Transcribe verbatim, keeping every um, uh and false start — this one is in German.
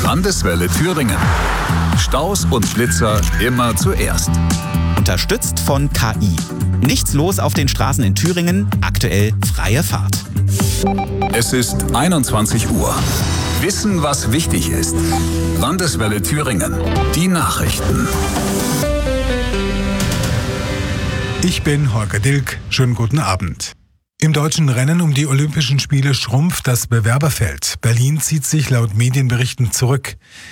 Landeswelle Thüringen. Staus und Schlitzer immer zuerst. Unterstützt von K I. Nichts los auf den Straßen in Thüringen, aktuell freie Fahrt. Es ist einundzwanzig Uhr. Wissen, was wichtig ist. Landeswelle Thüringen. Die Nachrichten. Ich bin Holger Dilk. Schönen guten Abend. Im deutschen Rennen um die Olympischen Spiele schrumpft das Bewerberfeld. Berlin zieht sich laut Medienberichten zurück.